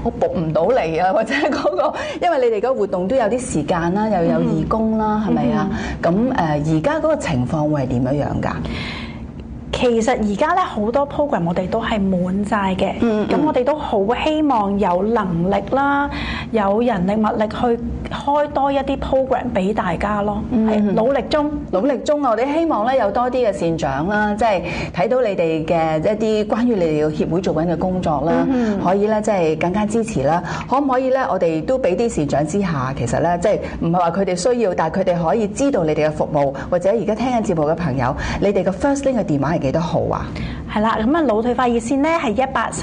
我 book 唔到嚟啊，或者嗰個，因為你哋個活動都有啲時間啦，又有義工啦，係咪啊？咁而家嗰個情況會係點樣樣㗎？ 其實而家咧好多 program 我哋都係滿晒嘅，咁我哋都好希望有能力啦，有人力物力去開多一啲 program 俾大家咯，係努力中。 努力中，我哋希望咧有多啲嘅善長啦，即係睇到你哋嘅一啲關於你哋協會做緊嘅工作啦，可以咧即係更加支持啦。可唔可以咧？我哋都俾啲善長之下，其實咧即係唔係話佢哋需要，但係佢哋可以知道你哋嘅服務，或者而家聽緊節目嘅朋友，你哋嘅 First Link 嘅電話係幾多號啊？ 係啦，咁啊腦退化熱線咧係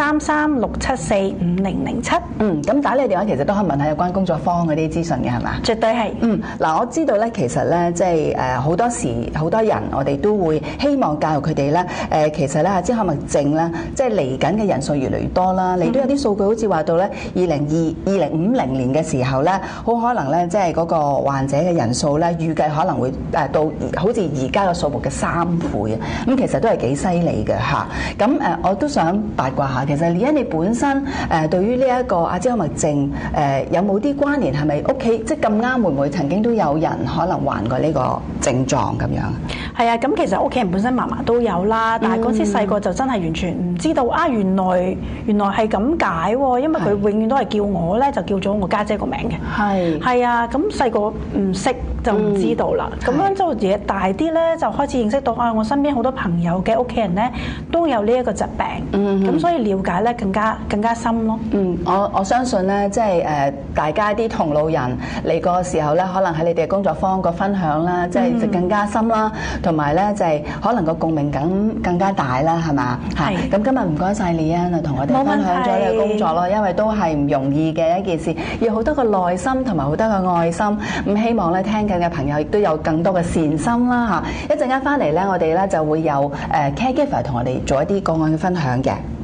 183367450007。 咁打你電話其實都可以問下有關工作坊嗰啲資訊嘅係嘛？ 絕對係。 嗱，我知道咧，其實咧即係好多時好多人，我哋都會希望教育佢哋咧其實咧阿茲海默症咧，即係嚟緊嘅人數越嚟越多啦。你都有啲數據好似話到咧2050年嘅時候咧，好可能咧即係嗰個患者嘅人數咧預計可能會到好似而家嘅數目嘅3倍啊！咁其實都係幾犀利嘅嚇。咁我都想八卦下，其實你本身對於呢一個阿茲海默症有冇啲關聯？係咪屋企即係咁啱會唔會曾經都有人可能患過呢個症狀咁樣？ 係啊，咁其實屋企人本身嫲嫲都有啦，但係嗰時細個就真係完全唔知道啊！原來係咁解喎，因為佢永遠都係叫我咧就叫咗我家姐個名嘅。係啊，咁細個唔識就唔知道啦。咁樣之後嘢大啲咧，就開始認識到啊，我身邊好多朋友嘅屋企人咧都有呢一個疾病。咁所以了解咧更加深咯。 我相信咧，即係大家啲同路人嚟個時候咧，可能喺你哋工作坊個分享啦，即係就更加深啦，同埋咧就係可能個共鳴感更加大啦，係嘛？係。咁今日唔該晒李欣啊，同我哋分享咗呢個工作咯，因為都係唔容易嘅一件事，要好多個耐心同埋好多個愛心。咁希望咧聽緊嘅朋友亦都有更多嘅善心啦嚇。一陣間翻嚟咧，我哋咧就會有caregiver 同我哋做一啲個案嘅分享嘅。